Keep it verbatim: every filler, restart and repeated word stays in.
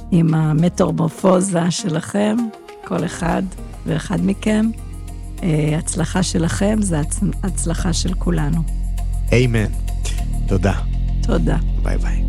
עם המטורמורפוזה שלכם, כל אחד ואחד מכם. הצלחה שלכם זה הצלחה של כולנו. אמן. תודה. תודה. ביי ביי.